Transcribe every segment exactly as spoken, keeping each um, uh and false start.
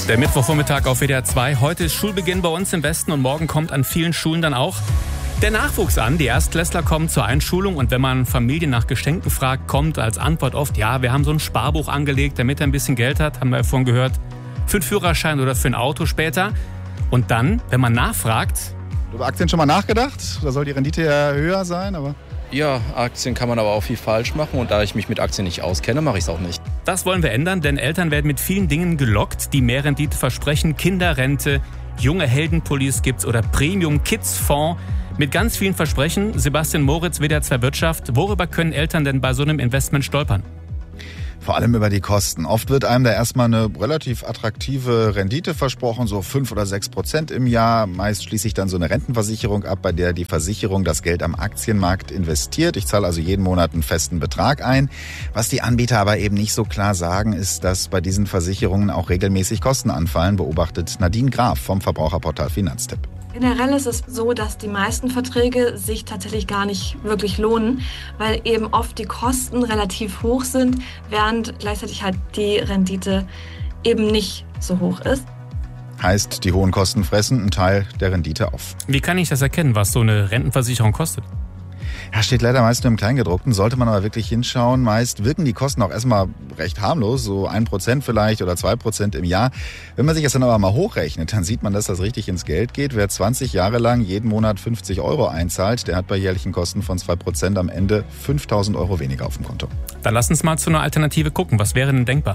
Der Mittwochvormittag auf W D R zwei. Heute ist Schulbeginn bei uns im Westen und morgen kommt an vielen Schulen dann auch der Nachwuchs an. Die Erstklässler kommen zur Einschulung und wenn man Familien nach Geschenken fragt, kommt als Antwort oft, ja, wir haben so ein Sparbuch angelegt, damit er ein bisschen Geld hat, haben wir ja vorhin gehört, für einen Führerschein oder für ein Auto später. Und dann, wenn man nachfragt... Über Aktien schon mal nachgedacht? Da soll die Rendite ja höher sein, aber... Ja, Aktien kann man aber auch viel falsch machen und da ich mich mit Aktien nicht auskenne, mache ich es auch nicht. Das wollen wir ändern, denn Eltern werden mit vielen Dingen gelockt, die mehr Rendite versprechen. Kinderrente, junge Heldenpullis gibt's oder Premium Kids Fonds mit ganz vielen Versprechen. Sebastian Moritz, W D R zwei Wirtschaft. Worüber können Eltern denn bei so einem Investment stolpern? Vor allem über die Kosten. Oft wird einem da erstmal eine relativ attraktive Rendite versprochen, so fünf oder sechs Prozent im Jahr. Meist schließe ich dann so eine Rentenversicherung ab, bei der die Versicherung das Geld am Aktienmarkt investiert. Ich zahle also jeden Monat einen festen Betrag ein. Was die Anbieter aber eben nicht so klar sagen, ist, dass bei diesen Versicherungen auch regelmäßig Kosten anfallen, beobachtet Nadine Graf vom Verbraucherportal Finanztipp. Generell ist es so, dass die meisten Verträge sich tatsächlich gar nicht wirklich lohnen, weil eben oft die Kosten relativ hoch sind, während gleichzeitig halt die Rendite eben nicht so hoch ist. Heißt, die hohen Kosten fressen einen Teil der Rendite auf. Wie kann ich das erkennen, was so eine Rentenversicherung kostet? Ja, steht leider meist nur im Kleingedruckten, sollte man aber wirklich hinschauen. Meist wirken die Kosten auch erstmal recht harmlos, so ein Prozent vielleicht oder zwei Prozent im Jahr. Wenn man sich das dann aber mal hochrechnet, dann sieht man, dass das richtig ins Geld geht. Wer zwanzig Jahre lang jeden Monat fünfzig Euro einzahlt, der hat bei jährlichen Kosten von zwei Prozent am Ende fünftausend Euro weniger auf dem Konto. Dann lass uns mal zu einer Alternative gucken. Was wäre denn denkbar?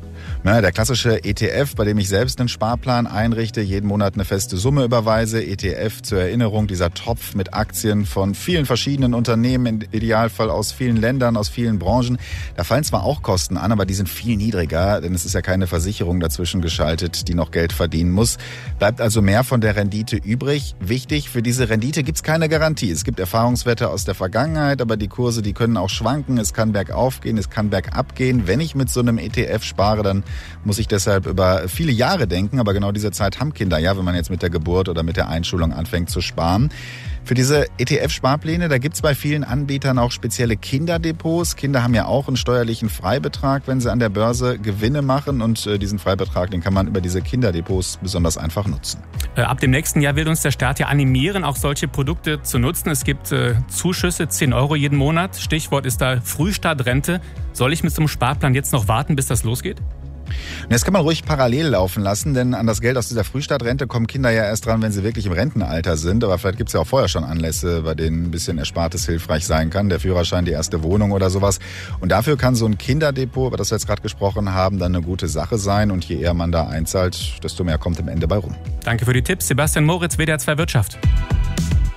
Na, der klassische E T F, bei dem ich selbst einen Sparplan einrichte, jeden Monat eine feste Summe überweise. E T F zur Erinnerung, dieser Topf mit Aktien von vielen verschiedenen Unternehmen, im Idealfall aus vielen Ländern, aus vielen Branchen. Da fallen zwar auch Kosten an, aber die sind viel niedriger, denn es ist ja keine Versicherung dazwischen geschaltet, die noch Geld verdienen muss. Bleibt also mehr von der Rendite übrig. Wichtig, für diese Rendite gibt's keine Garantie. Es gibt Erfahrungswerte aus der Vergangenheit, aber die Kurse, die können auch schwanken. Es kann bergauf gehen, es kann bergab gehen. Wenn ich mit so einem E T F spare, dann muss ich deshalb über viele Jahre denken, aber genau diese Zeit haben Kinder ja, wenn man jetzt mit der Geburt oder mit der Einschulung anfängt zu sparen. Für diese E T F-Sparpläne, da gibt's bei vielen Anbietern auch spezielle Kinderdepots. Kinder haben ja auch einen steuerlichen Freibetrag, wenn sie an der Börse Gewinne machen und äh, diesen Freibetrag, den kann man über diese Kinderdepots besonders einfach nutzen. Äh, ab dem nächsten Jahr will uns der Staat ja animieren, auch solche Produkte zu nutzen. Es gibt äh, Zuschüsse, zehn Euro jeden Monat. Stichwort ist da Frühstartrente. Soll ich mit so einem Sparplan jetzt noch warten, bis das losgeht? Das kann man ruhig parallel laufen lassen, denn an das Geld aus dieser Frühstartrente kommen Kinder ja erst dran, wenn sie wirklich im Rentenalter sind. Aber vielleicht gibt's ja auch vorher schon Anlässe, bei denen ein bisschen Erspartes hilfreich sein kann. Der Führerschein, die erste Wohnung oder sowas. Und dafür kann so ein Kinderdepot, über das wir jetzt gerade gesprochen haben, dann eine gute Sache sein. Und je eher man da einzahlt, desto mehr kommt am Ende bei rum. Danke für die Tipps. Sebastian Moritz, W D R zwei Wirtschaft.